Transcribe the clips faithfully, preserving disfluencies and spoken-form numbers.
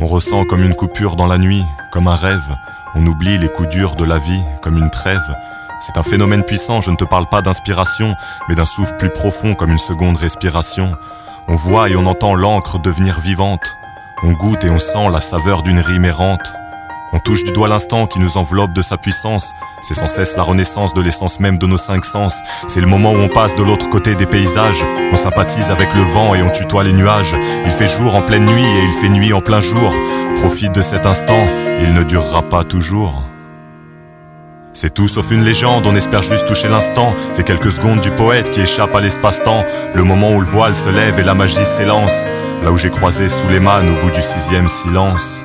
On ressent comme une coupure dans la nuit, comme un rêve. On oublie les coups durs de la vie, comme une trêve. C'est un phénomène puissant, je ne te parle pas d'inspiration, mais d'un souffle plus profond comme une seconde respiration. On voit et on entend l'encre devenir vivante. On goûte et on sent la saveur d'une rime errante. On touche du doigt l'instant qui nous enveloppe de sa puissance. C'est sans cesse la renaissance de l'essence même de nos cinq sens. C'est le moment où on passe de l'autre côté des paysages. On sympathise avec le vent et on tutoie les nuages. Il fait jour en pleine nuit et il fait nuit en plein jour. Profite de cet instant, il ne durera pas toujours. C'est tout sauf une légende, on espère juste toucher l'instant. Les quelques secondes du poète qui échappe à l'espace-temps. Le moment où le voile se lève et la magie s'élance. Là où j'ai croisé Suleiman au bout du sixième silence.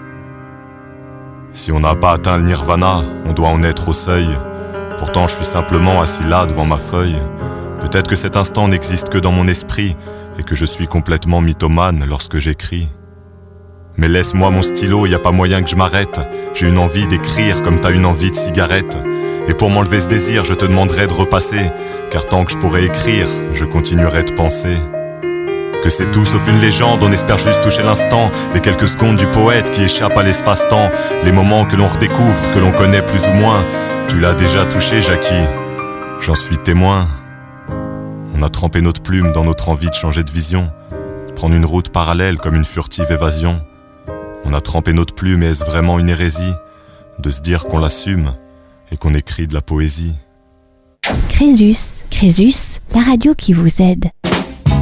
Si on n'a pas atteint le nirvana, on doit en être au seuil. Pourtant je suis simplement assis là devant ma feuille. Peut-être que cet instant n'existe que dans mon esprit et que je suis complètement mythomane lorsque j'écris. Mais laisse-moi mon stylo, y a pas moyen que je m'arrête. J'ai une envie d'écrire comme t'as une envie de cigarette. Et pour m'enlever ce désir, je te demanderai de repasser. Car tant que je pourrai écrire, je continuerai de penser. Que c'est tout sauf une légende, on espère juste toucher l'instant. Les quelques secondes du poète qui échappe à l'espace-temps. Les moments que l'on redécouvre, que l'on connaît plus ou moins. Tu l'as déjà touché, Jackie, j'en suis témoin. On a trempé notre plume dans notre envie de changer de vision. De prendre une route parallèle comme une furtive évasion. On a trempé notre plume et est-ce vraiment une hérésie de se dire qu'on l'assume et qu'on écrit de la poésie? Crésus, Crésus, la radio qui vous aide.